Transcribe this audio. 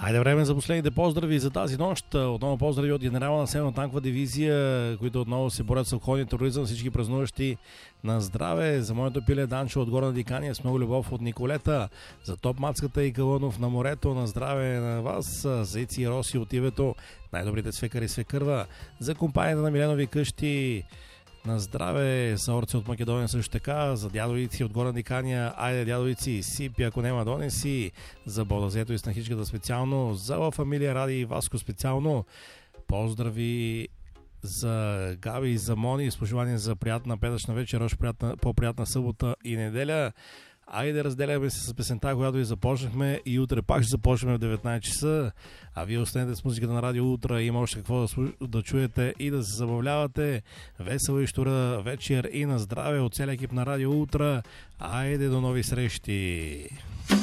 Хайде, време за последните поздрави за тази нощ. Отново поздрави от генерала на Северна танкова дивизия, които отново се борят с обходния тероризъм. Всички празнуващи на здраве. За моето пиле Данчо от Горна Дикания с много любов от Николета. За топ мацката и Калънов на морето. На здраве на вас. За Ици и Роси от Ивето. Най-добрите свекари свекърва. За компанията на Миленови къщи. На здраве за Орци от Македония също така, за дядовици от Горна Дикания, айде дядовици, сипи ако няма донеси, за Бодазето и Снахичката специално, за фамилия Ради и Васко специално, поздрави за Габи и за Мони, с пожелание за приятна петъчна вечер, още по-приятна събота и неделя. Айде разделяме се с песента, която и започнахме и утре пак ще започнем в 19 часа, а вие останете с музиката на Радио Утра, има още какво да чуете и да се забавлявате. Весела и щура вечер и на здраве от целия екип на Радио Утра. Айде до нови срещи!